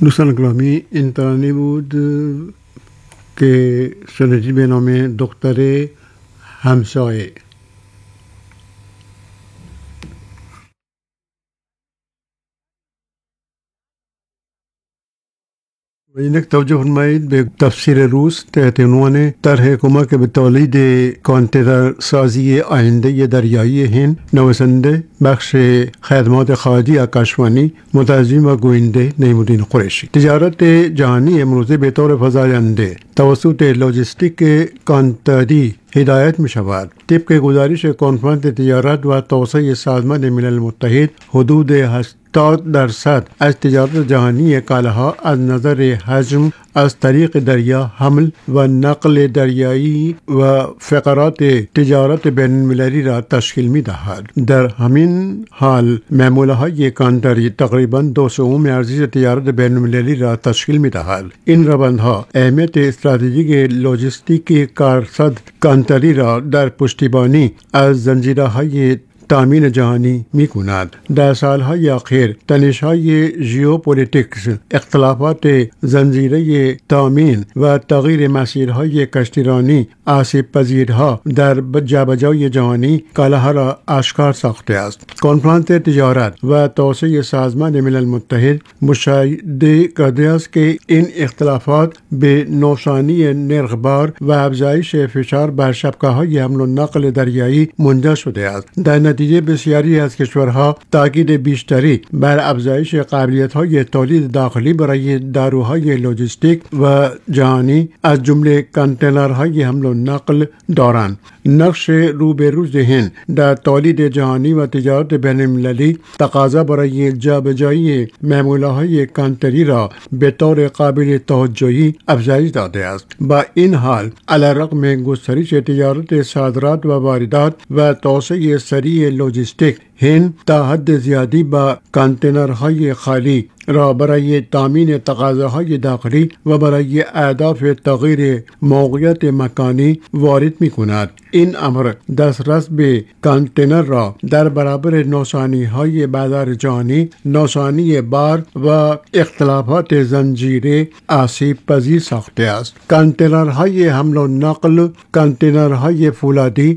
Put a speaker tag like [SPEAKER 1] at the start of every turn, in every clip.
[SPEAKER 1] دوستان گرامی، این ترانه بود که شنیدید به نام دختر همسایه. و اینک توجه فرمایید به تفسیر روز تحت عنوان طرح کمک به تولید کانتینر سازی آینده دریایی هند، نویسنده بخش خدمات خارجی آکاشوانی، مترجم و گوینده نعیم‌الدین قریشی. تجارت جهانی امروزه به طور فزاینده توسط لوجستیک کانتری هدایت می شود. طبق گزارش کنفرانس تجارت و توسعه سازمان ملل متحد، حدود 80% از تجارت جهانی کالاها از نظر حجم از طریق دریا، حمل و نقل دریایی و فقرات تجارت بین المللی را تشکیل می دهد. در همین حال معامله‌های کانتری تقریباً 2/3 ارزش تجارت بین المللی را تشکیل می دهد. این روندها اهمیت استراتژیک لوجستیک کارزار کانتری را در پشتیبانی از زنجیره‌های تامین جهانی می کند. در سالهای اخیر تنش‌های ژئوپلیتیکس، اختلافات زنجیره تامین و تغییر مسیرهای کشتیرانی آسیب پذیرها در جابجایی جهانی کالاها را آشکار ساخته است. کنفرانس تجارت و توسعه سازمان ملل متحد مشاهده کرده است که این اختلافات به نوسانی نرخ‌بار و افزایش فشار بر شبکه‌های حمل و نقل دریایی منجر شده است. در نتیجه بسیاری از کشورها تاکید بیشتری بر افزایش قابلیت‌های تولید داخلی برای داروهای لوجستیک و جهانی از جمله کانتینرهای حمل و نقل دارند. نقش روبروز هند در تولید جهانی و تجارت بین المللی تقاضا برای جابجایی معامله‌های کانتری را به طور قابل توجهی افزایش داده است. با این حال علیرغم گسترش تجارت صادرات و واردات و توسعه سریع لوجستیک، هند تا حد زیادی با کانتینرهای خالی را برای تامین تقاضاهای داخلی و برای اهداف تغییر موقعیت مکانی وارد می کند. این امر دسترس به کانتینر را در برابر نوسانی‌های بازار جهانی، نوسانی بار و اختلافات زنجیره آسیب پذیر ساخته است. کانتینرهای حمل و نقل کانتینرهای فولادی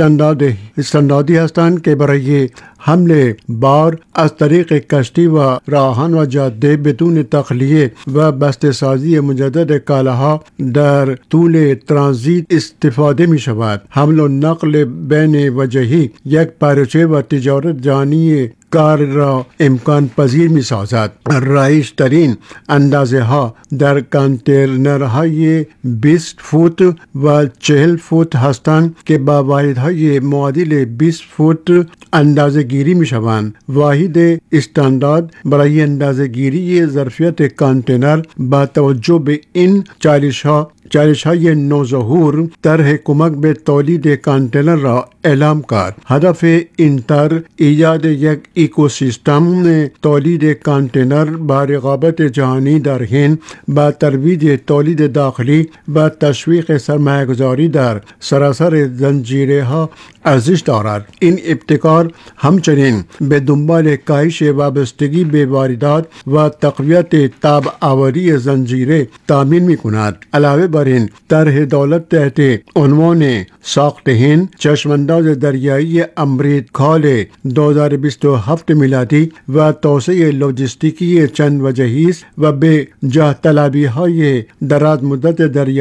[SPEAKER 1] استانداردی هستند که برای حمل بار از طریق کشتی و راهان و جاده بدون تخلیه و بسته‌سازی مجدد کالاها در طول ترانزیت استفاده می شود. حمل و نقل بین وجهی یک پارچه و تجارت جهانی کار را امکان پذیر می سازد. رایج ترین اندازه ها در کانتینرهای 20 فوت و 40 فوت هستند که با واحدهای معادل 20 فوت اندازه گیری می شوند. واحد استاندارد برای اندازه گیری ظرفیت کانتینر با توجه به این چالش‌های نوظهور طرح کمک به تولید کانتینر را اعلام کرد. هدف این طرح ایجاد یک اکوسیستم تولید کانتینر با رقابت جهانی در هند با ترویج تولید داخلی و تشویق سرمایه‌گذاری در سراسر زنجیره‌ها ارزش دارد. این ابتکار همچنین به دنبال کاهش وابستگی به واردات و تقویت تابع‌آوری زنجیره تامین می‌کند. علاوه بر این طرح دولت تحت عنوان ساخت هند، چشمانداز دریایی امریکال 2027 میلادی و توسعه لوجستیکی چند وجهی است و به جاه طلبی‌های دراز مدت دریایی